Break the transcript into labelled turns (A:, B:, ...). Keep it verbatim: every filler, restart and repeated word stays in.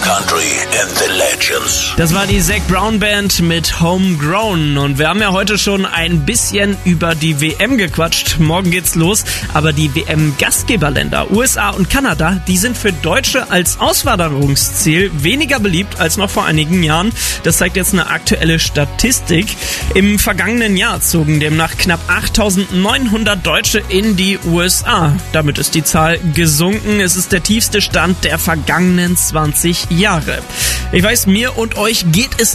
A: country and the legends.
B: Das war die Zac Brown Band mit Homegrown. Und wir haben ja heute schon ein bisschen über die W M gequatscht. Morgen geht's los. Aber die W M-Gastgeberländer U S A und Kanada, die sind für Deutsche als Auswanderungsziel weniger beliebt als noch vor einigen Jahren. Das zeigt jetzt eine aktuelle Statistik. Im vergangenen Jahr zogen demnach knapp achttausendneunhundert Deutsche in die U S A. Damit ist die Zahl gesunken. Es ist der tiefste Stand der vergangenen zwanzig Jahre. Ich weiß, mir und euch geht es